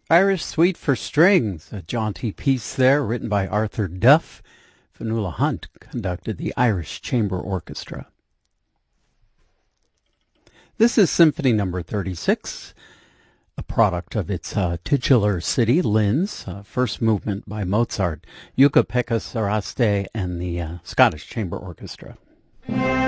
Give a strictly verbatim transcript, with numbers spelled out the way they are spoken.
Irish Suite for Strings, a jaunty piece there written by Arthur Duff. Fionnuala Hunt conducted the Irish Chamber Orchestra. This is Symphony Number thirty-six, a product of its uh, titular city, Linz, uh, first movement by Mozart, Jukka-Pekka Saraste, and the uh, Scottish Chamber Orchestra.